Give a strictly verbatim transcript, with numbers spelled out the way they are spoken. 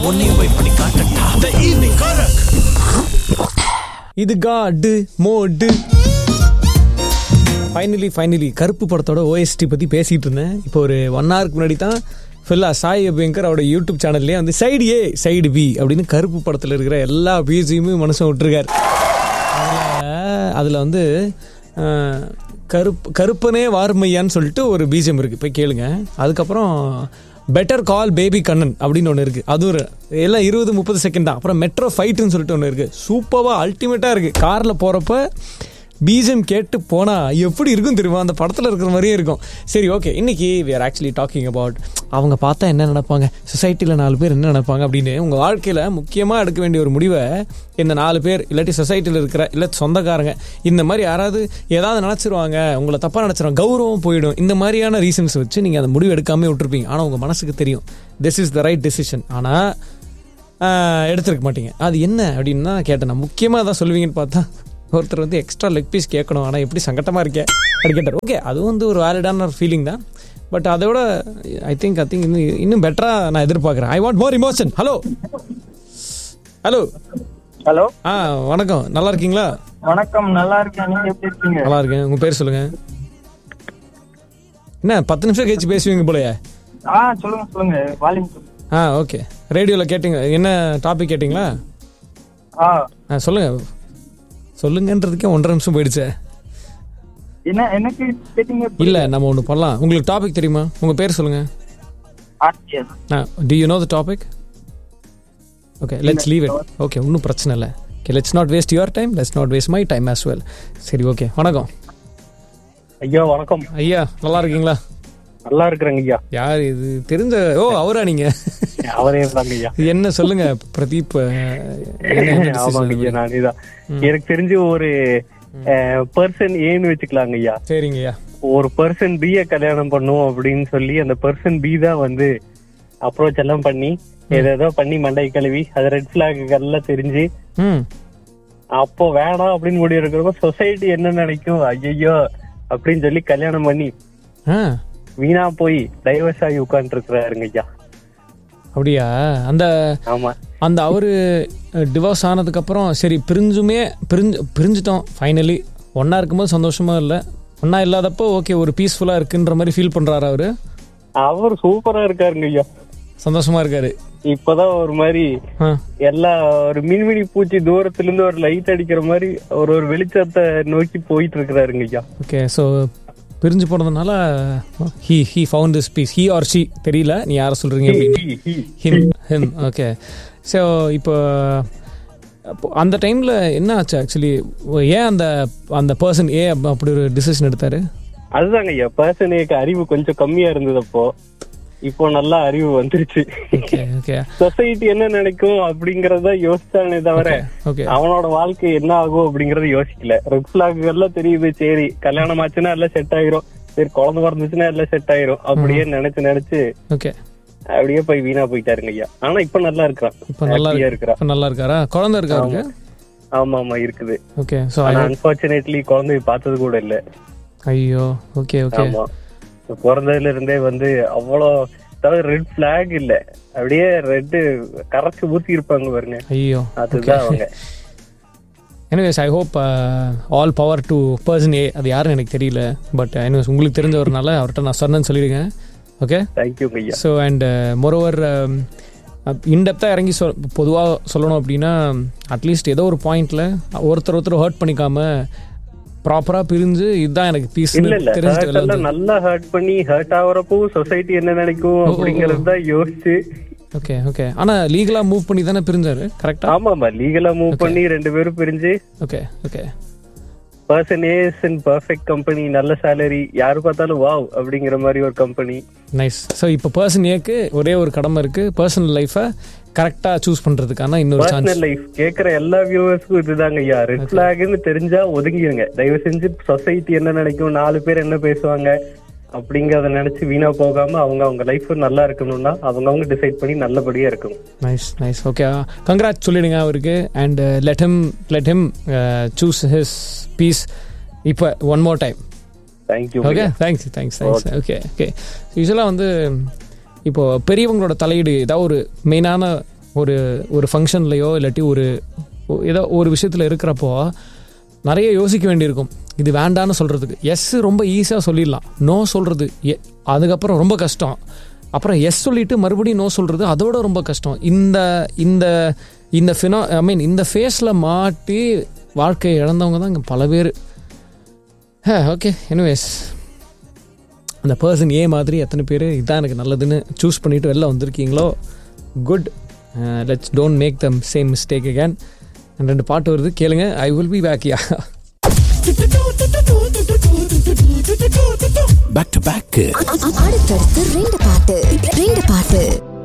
உன்னையும் போய் பண்ணி காட்டட்டா. The evening Karak. இது காடு மோடு. ஃபைனலி ஃபைனலி கருப்பு படத்தோட ஓஎஸ்டி பற்றி பேசிகிட்டு இருந்தேன். இப்போ ஒரு ஒன் ஹவருக்கு முன்னாடி தான் ஃபுல்லாக சாய் அபியங்கர் அவரோட யூடியூப் சேனல்லே வந்து சைடு ஏ சைடு பி அப்படின்னு கருப்பு படத்தில் இருக்கிற எல்லா பிஜியுமே மனுஷன் விட்டுருக்காரு. அதில் அதில் வந்து கருப்பு கருப்பனே வார்மையான்னு சொல்லிட்டு ஒரு பீஜம் இருக்குது, போய் கேளுங்க. அதுக்கப்புறம் பெட்டர் கால் பேபி கண்ணன் அப்படின்னு ஒன்று இருக்குது, அது ஒரு எல்லாம் இருபது முப்பது செகண்ட் தான். அப்புறம் மெட்ரோ ஃபைட்டுன்னு சொல்லிட்டு ஒன்று இருக்குது, சூப்பராக அல்டிமேட்டாக இருக்குது. காரில் போகிறப்ப பீஜம் கேட்டு போனால் எப்படி இருக்கும் தெரியுமா, அந்த படத்தில் இருக்கிற மாதிரியே இருக்கும். சரி, ஓகே, இன்றைக்கி we are actually talking about அவங்க பார்த்தா என்ன நினைப்பாங்க, சொசைட்டியில் நாலு பேர் என்ன நினைப்பாங்க அப்படின்னு. உங்கள் வாழ்க்கையில் முக்கியமாக எடுக்க வேண்டிய ஒரு முடிவை இந்த நாலு பேர் இல்லாட்டி சொசைட்டியில் இருக்கிற இல்லை சொந்தக்காரங்க இந்த மாதிரி யாராவது ஏதாவது நினச்சிருவாங்க, உங்களை தப்பாக நினச்சிருவாங்க, கௌரவம் போயிடும், இந்த மாதிரியான ரீசன்ஸ் வச்சு நீங்கள் அந்த முடிவு எடுக்காமல் விட்டுருப்பீங்க. ஆனால் உங்கள் மனசுக்கு தெரியும் this is the right decision, ஆனால் எடுத்துருக்க மாட்டீங்க. அது என்ன அப்படின்னு தான் கேட்டேன். நான் முக்கியமாக தான் சொல்லுவீங்கன்னு பார்த்தா ஒருத்தர் வந்து எக்ஸ்ட்ரா லெக் பீஸ் கேட்கணும், ஆனால் எப்படி சங்கட்டமாக இருக்கேன் அப்படி கேட்டார். ஓகே, அதுவும் வந்து ஒரு வேலிடான ஒரு ஃபீலிங் தான். பட் அதோட ஐ திங்க் ஐ திங்க் இன்னும் இன்னும் பெட்டராக நான் எதிர்பார்க்குறேன். I want more emotion. Hello hello hello ஆ வணக்கம், நல்லா இருக்கீங்களா? வணக்கம், நல்லா இருக்கேன். நீங்க எப்படி இருக்கீங்க? நல்லா இருக்கேன். உங்கள் பேர் சொல்லுங்கள். என்ன பத்து நிமிஷம் கழிச்சு பேசுவீங்க போலையே? ஆ சொல்லுங்க சொல்லுங்க, வால்யூம் சொல்லுங்க. ஆ ஓகே, ரேடியோவில் கேட்டிங்க, என்ன டாபிக் கேட்டிங்களா? ஆ ஆ சொல்லுங்கள் சொல்லுங்கன்றதுக்கே ஒன்றரை நிமிஷம் போயிடுச்சு. என்ன எனக்கு கேட்டிங்க? இல்லை, நம்ம ஒன்று பண்ணலாம். உங்களுக்கு டாபிக் தெரியுமா? உங்கள் பேர் சொல்லுங்கள். ஆ to you know the topic? Okay, let's leave it. Okay, ஒன்றும் பிரச்சனை இல்லை. Okay, let's not waste your time, let's not waste my time as well. சரி, ஓகே, வணக்கம் ஐயா. வணக்கம் ஐயா, நல்லா இருக்கீங்களா? நல்லா இருக்கிறேங்க ஐயா. யார் இது? தெரிஞ்ச ஓ அவரா நீங்க? அவரே தாங்க ஐயா. என்ன சொல்லுங்க பிரதீப். எனக்கு தெரிஞ்சு ஒரு பர்சன் ஏன்னு வச்சுக்கலாங்க ஐயா. சரிங்க ஐயா. ஒரு பர்சன் பி ய கல்யாணம் பண்ணும் அப்படின்னு சொல்லி அந்த பர்சன் பி தான் வந்து அப்ரோச் எல்லாம் பண்ணி ஏதோ பண்ணி மண்டை கழுவி அது ரெட் பிளாக் எல்லாம் தெரிஞ்சு அப்போ வேணாம் அப்படின்னு முடிவு இருக்கிறப்ப சொசைட்டி என்ன நினைக்கும், ஐயோ அப்படின்னு சொல்லி கல்யாணம் பண்ணி வீணா போய் டைவர்ஸ் ஆகி உட்கார்ந்து இருக்கிறாருங்க ஐயா. அப்படியா? அந்த ஆமா, அந்த அவரு டிவோர்ஸ் ஆனதுக்கு அப்புறம் சரி பிரிஞ்சுமே பிரிஞ்சு பிரிஞ்சுட்டோம் ஃபைனலி. ஒன்னா இருக்கும்போது சந்தோஷமா இல்லை, ஒன்னா இல்லாதப்போ ஓகே ஒரு பீஸ்ஃபுல்லா இருக்குன்ற மாதிரி ஃபீல் பண்றாரு அவரு. அவர் சூப்பரா இருக்காருங்க ஐயா, சந்தோஷமா இருக்காரு. இப்பதான் ஒரு மாதிரி எல்லா ஒரு மின்மினி பூச்சி தூரத்துல இருந்து ஒரு லைட் அடிக்கிற மாதிரி ஒரு ஒரு வெளிச்சத்தை நோக்கி போயிட்டு இருக்கிறாருங்க ஐயா. ஓகே, ஸோ பிரிஞ்சு போனதுனால he he found this piece. He or she தெரியல, நீ யாரை சொல்றீங்க அப்படின்னு. Him him okay. ஸோ இப்போ அந்த டைம்ல என்ன ஆச்சு ஆக்சுவலி? ஏன் அந்த அந்த பர்சன் ஏ அப்படி ஒரு டிசிஷன் எடுத்தாரு? அதுதாங்க ஐயா, பர்சன் ஏக்கு அறிவு கொஞ்சம் கம்மியா இருந்தது அப்போ. இப்போ நல்லா அறிவு வந்துருச்சு. சொசைட்டி என்ன நினைக்கும் அப்படிங்கறத யோசிச்சானே தவிர அவனோட வாழ்க்கை என்ன ஆகும் அப்படிங்கறத யோசிக்கல. ரெட் பிளாக் எல்லாம் தெரியுது, சரி கல்யாணம் ஆச்சுன்னா எல்லாம் செட் ஆயிரும், சரி குழந்தை பிறந்துச்சுன்னா எல்லாம் செட் ஆயிரும் அப்படியே நினைச்சு நினைச்சு அப்படியே போய் வீணா போயிட்டாருங்க ஐயா. ஆனா இப்ப நல்லா இருக்கிறான், இப்ப நல்லா இருக்கிறான். நல்லா இருக்காரா? குழந்தை இருக்காரு? ஆமா ஆமா இருக்குது. ஓகே, சோ அன்பார்ச்சுனேட்லி குழந்தைய பார்த்தது கூட இல்ல. ஐயோ. Okay okay. ஆமா, பிறந்ததுல இருந்தே வந்து அவ்வளோ ரெட் பிளாக் இல்ல, அப்படியே ரெட் கரைச்சு ஊத்தி இருப்பாங்க பாருங்க. ஐயோ, அதுதான் அவங்க. Anyways I hope all power to person ஏ. அது யாருன்னு எனக்கு தெரியல, பட் எனிவேஸ் உங்களுக்கு தெரிஞ்சவர்னால அவர்கிட்ட நான் சொன்னேன்னு சொல்லிடுங்க. ஓகே, தேங்க்யூ ஐயா. ஸோ அண்ட் மோரோவர் இன்டெப்த்தாக இறங்கி சொல் பொதுவாக சொல்லணும் அப்படின்னா அட்லீஸ்ட் ஏதோ ஒரு பாயிண்ட்ல ஒருத்தர் ஒருத்தர் ஹர்ட் பண்ணிக்காம ப்ராப்பரா பிரிஞ்சு இதுதான் எனக்கு பீஸ் தெரிஞ்சு நல்லா ஹர்ட் பண்ணி ஹர்ட் ஆவறப்போ சொசைட்டி என்ன நினைக்கும் அப்படிங்கறது தான் யோசிச்சு. Okay okay. ஆனா லீகலா மூவ் பண்ணி தானே பிரிஞ்சாரு, கரெக்ட்டா? ஆமா ஆமா, லீகலா மூவ் பண்ணி ரெண்டு பேரும் பிரிஞ்சு. Okay okay. Person A is in perfect company, நல்ல சாலரி, யாரு பார்த்தாலும் வாவ் அப்படிங்கிற மாதிரி ஒரு கம்பெனி. நைஸ். ஸோ இப்போ பர்சன் ஏக்கு ஒரே ஒரு கடமை இருக்கு, பர்சனல் லைஃபை கரெக்டா சூஸ் பண்றதுக்கான இன்னொரு சான்ஸ். பர்சனல் லைஃப் கேக்குற எல்லா வியூவர்ஸ்க்கும் இதுதாங்க ஐயா, ரெட் பிளாக்னு தெரிஞ்சா ஒதுங்கிடுங்க தயவு செஞ்சு. சொசைட்டி என்ன நினைக்கும், நாலு பேர் என்ன பேசுவாங்க அப்படிங்கறத நினைச்சு வீணா போகாம அவங்க அவங்க லைஃப் நல்லா இருக்கணும்னா அவங்க அவங்க டிசைட் பண்ணி நல்லபடியா இருக்கணும். Nice nice. ஓகே, கங்க்ராட் சொல்லிடுங்க அவருக்கு. And let him let him choose his piece இப்போ one more time. Thank you. Okay, thanks thanks thanks. Okay okay. யூஸ்வலாக வந்து இப்போ பெரியவங்களோட தலையீடு ஏதாவது ஒரு மெயினான ஒரு ஒரு ஃபங்க்ஷன்லையோ இல்லாட்டி ஒரு ஏதோ ஒரு விஷயத்தில் இருக்கிறப்போ நிறைய யோசிக்க வேண்டியிருக்கும். இது வேண்டான்னு சொல்கிறதுக்கு எஸ் ரொம்ப ஈஸியாக சொல்லிடலாம், நோ சொல்கிறது எ அதுக்கப்புறம் ரொம்ப கஷ்டம். அப்புறம் எஸ் சொல்லிவிட்டு மறுபடியும் நோ சொல்கிறது அதோட ரொம்ப கஷ்டம். இந்த இந்த இந்த ஃபினா ஐ மீன் இந்த ஃபேஸில் மாட்டி வாழ்க்கையை இழந்தவங்க தான் இங்கே பல பேர். ஹே ஓகே, எனிவேஸ் அந்த பர்சன் ஏ மாதிரி எத்தனை பேர் இதான் எனக்கு நல்லதுன்னு சூஸ் பண்ணிவிட்டு வெளில வந்திருக்கீங்களோ, good. Let's don't make them same mistake again. ரெண்டு பாட்டு வருது, கேளுங்க. I will be back. Yeah back to back. அடுத்தடுத்து ரெண்டு பாட்டு ரெண்டு பாட்டு